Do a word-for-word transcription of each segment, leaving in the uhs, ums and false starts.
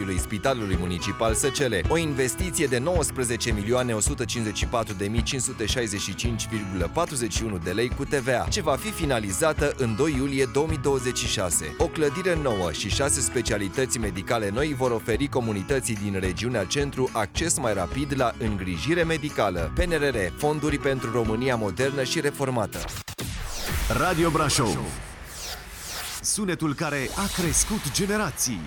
Consiliului Spitalului Municipal Săcele, o investiție de nouăsprezece milioane o sută cincizeci și patru de mii cinci sute șaizeci și cinci virgulă patruzeci și unu de lei cu T V A, ce va fi finalizată în doi iulie două mii douăzeci și șase. O clădire nouă și șase specialități medicale noi vor oferi comunității din regiunea Centru acces mai rapid la îngrijire medicală. P N R R, Fonduri pentru România modernă și reformată. Radio Brașov, sunetul care a crescut generații.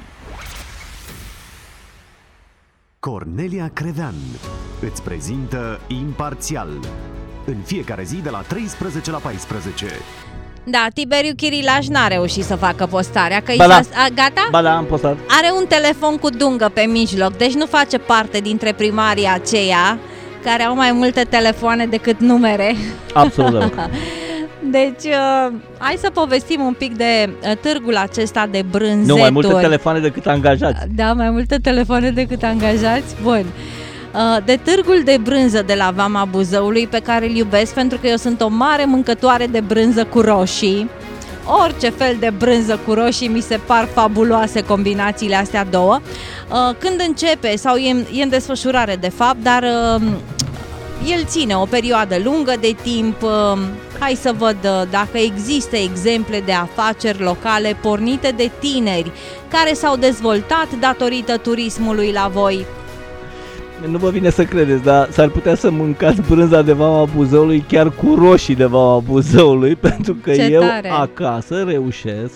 Cornelia Crevean îți prezintă Imparțial, în fiecare zi de la treisprezece la paisprezece. Da, Tiberiu Chirilaș n-a reușit să facă postarea, că ba da. a, gata? Ba da, am postat. Are un telefon cu dungă pe mijloc, deci nu face parte dintre primarii aceia care au mai multe telefoane decât numere. Absolut. Deci, uh, hai să povestim un pic de uh, târgul acesta de brânzeturi. Nu, mai multe telefoane decât angajați. Da, mai multe telefoane decât angajați. Bun. Uh, de târgul de brânză de la Vama Buzăului, pe care îl iubesc pentru că eu sunt o mare mâncătoare de brânză cu roșii. Orice fel de brânză cu roșii mi se par fabuloase combinațiile astea două. Uh, când începe, sau e în, e în desfășurare de fapt, dar uh, el ține o perioadă lungă de timp. Uh, hai să văd uh, dacă există exemple de afaceri locale pornite de tineri care s-au dezvoltat datorită turismului la voi. Nu vă vine să credeți, dar s-ar putea să mâncați brânza de Vama Buzăului chiar cu roșii de Vama Buzăului, pentru că Ce eu tare. acasă reușesc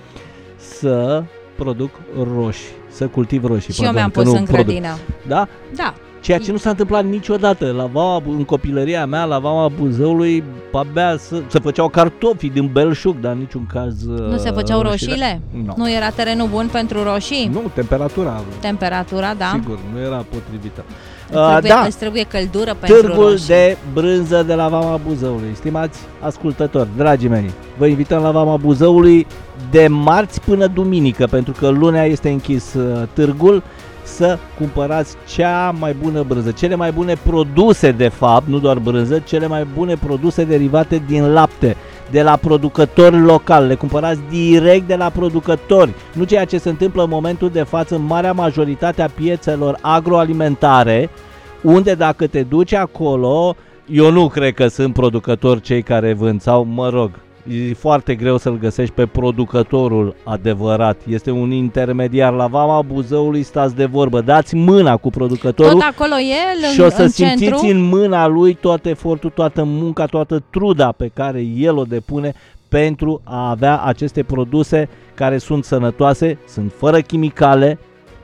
să produc roșii, să cultiv roșii. Și eu pardon, mi-am că pus nu în produc. grădină. Da? Da. Ceea ce nu s-a întâmplat niciodată la Vama, în copilăria mea, la Vama Buzăului, abia să, se făceau cartofi din belșug, dar în niciun caz Nu se făceau roșiile? No. Nu era terenul bun pentru roșii? Nu, temperatura. Temperatura, da. Sigur, nu era potrivită. Îți trebuie, Uh, da. îți trebuie căldură pentru Târgul roșii. de brânză de la Vama Buzăului. Stimați ascultători, dragii mei, vă invităm la Vama Buzăului de marți până duminică, pentru că lunea este închis uh, târgul, să cumpărați cea mai bună brânză, cele mai bune produse de fapt, nu doar brânză, cele mai bune produse derivate din lapte, de la producători locali, le cumpărați direct de la producători, nu ceea ce se întâmplă în momentul de față în marea majoritate a piețelor agroalimentare, unde dacă te duci acolo, eu nu cred că sunt producători cei care vând, sau mă rog, e foarte greu să-l găsești pe producătorul adevărat. Este un intermediar. La Vama Buzăului stați de vorbă, dați mâna cu producătorul. Tot acolo el, și în, o să în simțiți centru. în mâna lui tot efortul, toată munca, toată truda pe care el o depune pentru a avea aceste produse care sunt sănătoase, sunt fără chimicale,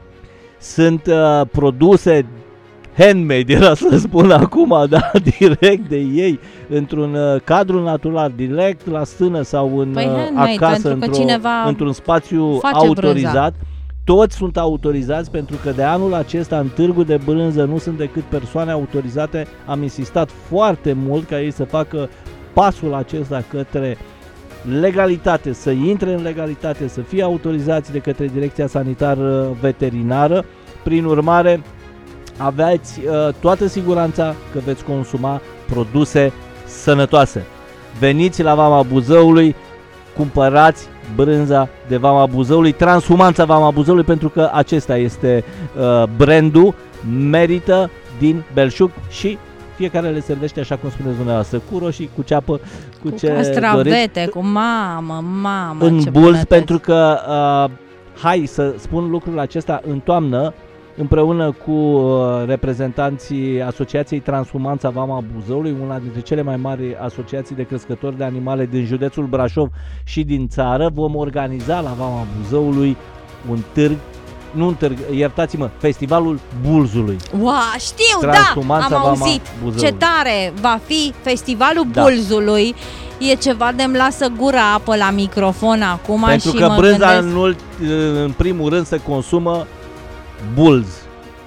sunt uh, produse handmade, era să spun acum, da, direct de ei, într-un uh, cadru natural, direct la stână sau în Păi uh, handmade, acasă, pentru că într-o, cineva într-un spațiu face autorizat. brânza. Toți sunt autorizați, pentru că de anul acesta în târgul de brânză nu sunt decât persoane autorizate. Am insistat foarte mult ca ei să facă pasul acesta către legalitate, să intre în legalitate, să fie autorizați de către Direcția Sanitară Veterinară. Prin urmare, aveți uh, toată siguranța că veți consuma produse sănătoase. Veniți la Vama Buzăului, cumpărați brânza de Vama Buzăului, transhumanța Vama Buzăului, pentru că acesta este uh, brandul, merită din belșug și fiecare le servește așa cum spuneți dumneavoastră, cu roșii, cu ceapă, cu, cu ce castravete, doriți. cu mamă, mamă, În ce bulți, bunătăți. pentru că uh, hai să spun lucrul acesta, în toamnă, împreună cu uh, reprezentanții Asociației Transhumanța Vama Buzăului, una dintre cele mai mari asociații de crescători de animale din județul Brașov și din țară, vom organiza la Vama Buzăului un târg, nu un târg, iertați-mă, Festivalul Bulzului. Wow, știu, da, Transhumanța am Vama auzit. Buzăului. Ce tare va fi Festivalul Da. Bulzului. E ceva de-mi lasă gura apă la microfon acum. Pentru și că mă brânza gândesc... în, ult, în primul rând se consumă bulz.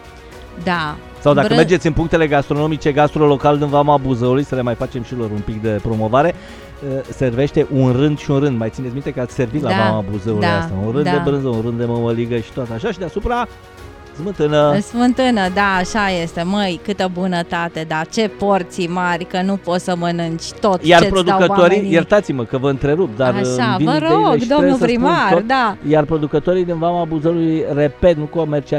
Da. Sau dacă Brân- mergeți în punctele gastronomice gastro-local din Vama Buzăului, să le mai facem și lor un pic de promovare, servește un rând și un rând. Mai țineți minte că ați servit Da, la Vama Buzăului da, asta? Un rând da. de brânză, un rând de mămăligă și tot așa. Și deasupra smântână. Smântână, da, așa este. Măi, câtă bunătate, da, ce porții mari, că nu poți să mănânci tot Iar ce-ți dau producătorii, oamenii. iertați-mă că vă întrerup, dar îmi Așa, vin vă ideile rog, și domnul trebuie să spun primar, tot. da. Iar producătorii din Vama Buzăului, repet, nu comercializează